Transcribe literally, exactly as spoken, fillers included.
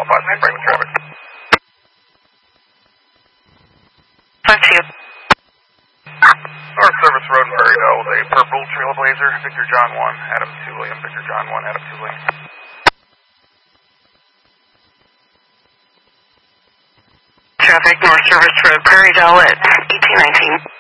five, six, break with traffic. five two. North Service Road, Perryville, with a purple Trailblazer, Victor John one, Adam two, William, Victor John one, Adam two, William. Traffic, North Service Road, Perryville at eighteen nineteen.